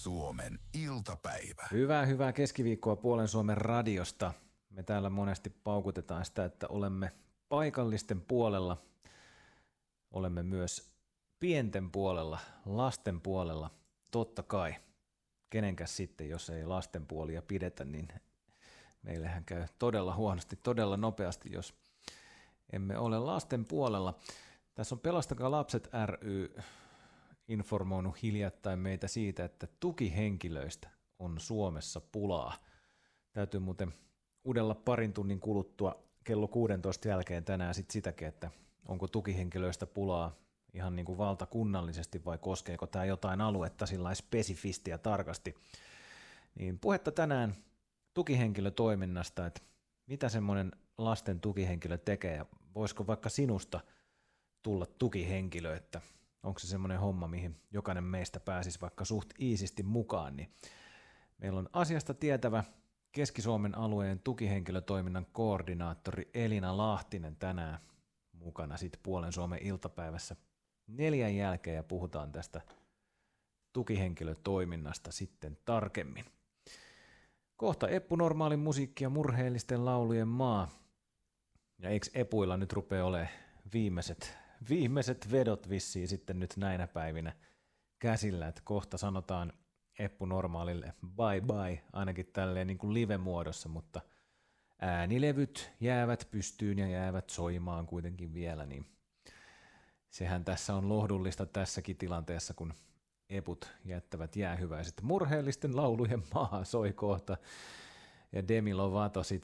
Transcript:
Suomen iltapäivä. Hyvää keskiviikkoa Puolen Suomen radiosta. Me täällä monesti paukutetaan sitä, että olemme paikallisten puolella. Olemme myös pienten puolella, lasten puolella. Totta kai. Kenenkäs sitten, jos ei lasten puolia pidetä, niin meillähän käy todella huonosti, todella nopeasti, jos emme ole lasten puolella. Tässä on Pelastakaa lapset ry informoinut hiljattain meitä siitä, että tukihenkilöistä on Suomessa pulaa. Täytyy muuten udella parin tunnin kuluttua kello 16 jälkeen tänään sitäkin, että onko tukihenkilöistä pulaa ihan niin kuin valtakunnallisesti vai koskeeko tämä jotain aluetta sillä spesifisti ja tarkasti. Niin puhetta tänään tukihenkilötoiminnasta, että mitä semmoinen lasten tukihenkilö tekee ja voisiko vaikka sinusta tulla tukihenkilö, että onko se semmoinen homma, mihin jokainen meistä pääsisi vaikka suht iisisti mukaan, niin meillä on asiasta tietävä Keski-Suomen alueen tukihenkilötoiminnan koordinaattori Elina Lahtinen tänään mukana sitten Puolen Suomen iltapäivässä 4 jälkeen ja puhutaan tästä tukihenkilötoiminnasta sitten tarkemmin. Kohta Eppu normaalin musiikki ja murheellisten laulujen maa. Ja eikö Epuilla nyt rupea olemaan viimeiset vedot vissiin sitten nyt näinä päivinä käsillä, että kohta sanotaan Eppu normaalille bye bye, ainakin tälleen niin kuin live-muodossa, mutta äänilevyt jäävät pystyyn ja jäävät soimaan kuitenkin vielä, niin sehän tässä on lohdullista tässäkin tilanteessa, kun Eput jättävät jäähyväiset. Murheellisten laulujen maa soi kohta ja Demi Lovato sit